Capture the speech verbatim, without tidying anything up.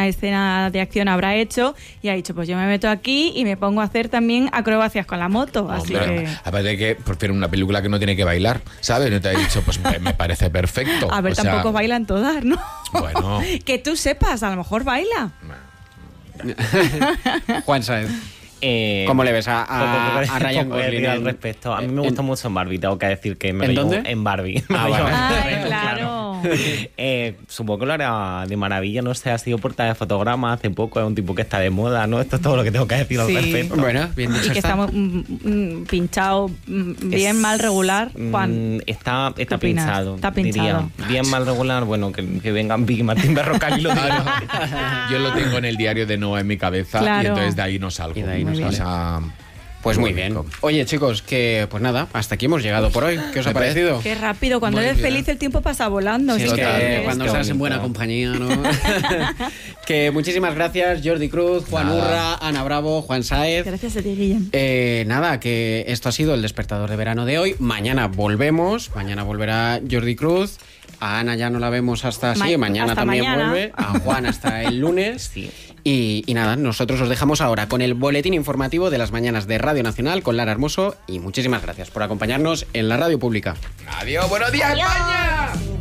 alguna escena de acción habrá hecho y ha dicho, pues yo me meto aquí y me pongo a hacer también acrobacias con la moto. Así Hombre, que... aparte de que prefiero una película que no tiene que bailar, ¿sabes? No te he dicho, pues me, me parece perfecto. A ver, o sea, tampoco bailan todas, ¿no? Bueno. Que tú sepas, a lo mejor baila. Juan Sáez. Eh, ¿Cómo le ves a, a, poco- a Ryan poco de Gosling? vida al en- respecto. A mí me en- gusta mucho en Barbie, tengo que decir que me ¿En lo llevo dónde? en Barbie. Me Ah, lo llevo vale. en Ay, terreno, claro. Eh, supongo que lo hará de maravilla, no sé, ha sido portada de fotograma hace poco, es un tipo que está de moda, ¿no? Esto es todo lo que tengo que decir al Sí. respecto. Bueno, bien dicho Y que está. estamos mm, mm, pinchado, mm, bien, Es- mal, regular. Juan, Mm, está está ¿qué opinas? pinchado, Está pinchado. diría. Bien, mal, regular, bueno, que, que vengan Vicky Martín Berrocal y lo digan. Yo lo tengo en el diario de Noah en mi cabeza Claro. y entonces de ahí no salgo. Y de ahí no O sale. sea, Pues muy bien. Oye, chicos, que pues nada, hasta aquí hemos llegado por hoy. ¿Qué os ha Me parece- parecido? qué rápido. Cuando Muy eres bien. feliz el tiempo pasa volando. Sí, si es es que que cuando esto- estás en buena compañía, ¿no? Que muchísimas gracias, Jordi Cruz, Juan Nada. Urra, Ana Bravo, Juan Sáez. Gracias a ti, Guillem. Eh, nada, que esto ha sido el despertador de verano de hoy. Mañana volvemos, mañana volverá Jordi Cruz. A Ana ya no la vemos hasta Ma- sí, mañana hasta también mañana. vuelve. A Juan hasta el lunes. Sí. Y, y nada, nosotros os dejamos ahora con el boletín informativo de las mañanas de Radio Nacional con Lara Hermoso. Y muchísimas gracias por acompañarnos en la radio pública. Adiós, buenos días, España.